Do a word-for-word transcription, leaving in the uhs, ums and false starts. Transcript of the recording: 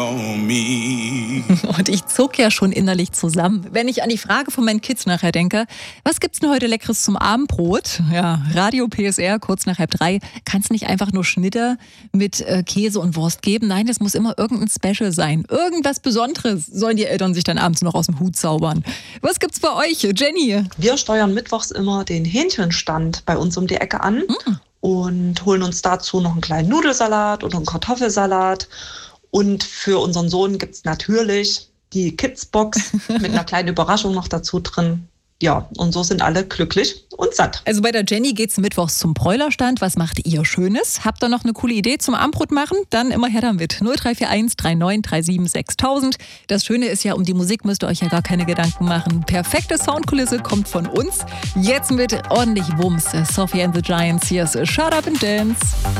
Und ich zuck ja schon innerlich zusammen, wenn ich an die Frage von meinen Kids nachher denke, was gibt's denn heute Leckeres zum Abendbrot? Ja, Radio P S R, kurz nach halb drei. Kann es nicht einfach nur Schnitter mit äh, Käse und Wurst geben? Nein, es muss immer irgendein Special sein. Irgendwas Besonderes sollen die Eltern sich dann abends noch aus dem Hut zaubern. Was gibt's bei euch, Jenny? Wir steuern mittwochs immer den Hähnchenstand bei uns um die Ecke an mm. und holen uns dazu noch einen kleinen Nudelsalat oder einen Kartoffelsalat. Und für unseren Sohn gibt es natürlich die Kidsbox mit einer kleinen Überraschung noch dazu drin. Ja, und so sind alle glücklich und satt. Also bei der Jenny geht's mittwochs zum Bräulerstand. Was macht ihr Schönes? Habt ihr noch eine coole Idee zum Abendbrot machen? Dann immer her damit. null drei vier eins drei neun drei sieben sechstausend. Das Schöne ist ja, um die Musik müsst ihr euch ja gar keine Gedanken machen. Perfekte Soundkulisse kommt von uns. Jetzt mit ordentlich Wumms. Sophie and the Giants. Hier ist Shut Up and Dance.